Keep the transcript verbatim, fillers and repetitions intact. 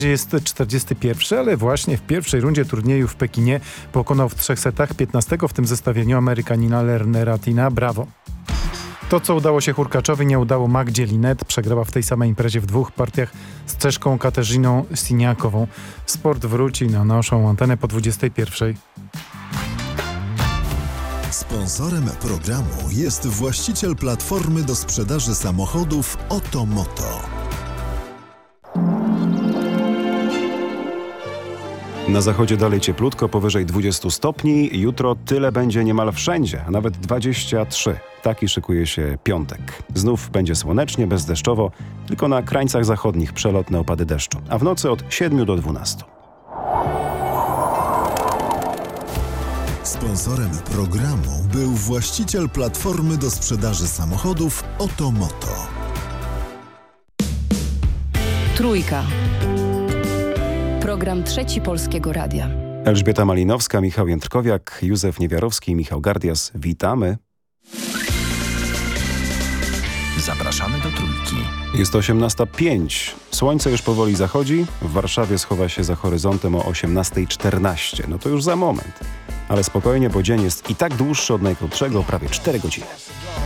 Jest czterdziesty pierwszy, ale właśnie w pierwszej rundzie turnieju w Pekinie pokonał w trzech setach piętnastego w tym zestawieniu Amerykanina Lernera Tina. Brawo! To, co udało się Hurkaczowi, nie udało Magdzie Linette. Przegrała w tej samej imprezie w dwóch partiach z Czeszką Katarzyną Siniakową. Sport wróci na naszą antenę po dwudziestej pierwszej. Sponsorem programu jest właściciel platformy do sprzedaży samochodów Otomoto. Na zachodzie dalej cieplutko, powyżej dwudziestu stopni. Jutro tyle będzie niemal wszędzie, a nawet dwadzieścia trzy. Taki szykuje się piątek. Znów będzie słonecznie, bezdeszczowo, tylko na krańcach zachodnich przelotne opady deszczu, a w nocy od siedmiu do dwunastu. Sponsorem programu był właściciel platformy do sprzedaży samochodów Otomoto. Trójka. Program Trzeci Polskiego Radia. Elżbieta Malinowska, Michał Jędrkowiak, Józef Niewiarowski, Michał Gardias. Witamy. Zapraszamy do Trójki. Jest osiemnasta pięć. Słońce już powoli zachodzi. W Warszawie schowa się za horyzontem o osiemnasta czternaście. No to już za moment. Ale spokojnie, bo dzień jest i tak dłuższy od najkrótszego, prawie cztery godziny.